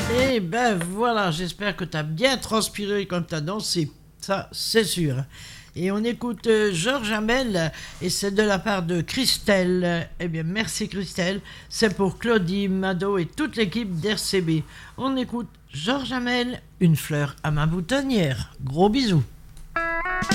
Et ben voilà, j'espère que t'as bien transpiré quand t'as dansé. Ça, c'est sûr. Et on écoute Georges Hamel, et c'est de la part de Christelle. Eh bien, merci Christelle. C'est pour Claudie, Mado et toute l'équipe d'RCB. On écoute Georges Hamel, Une fleur à ma boutonnière. Gros bisous.